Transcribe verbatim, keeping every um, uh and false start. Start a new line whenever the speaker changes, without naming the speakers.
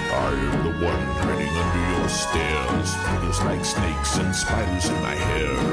I am the one hiding under your stairs. Fingers like snakes and spiders in my hair.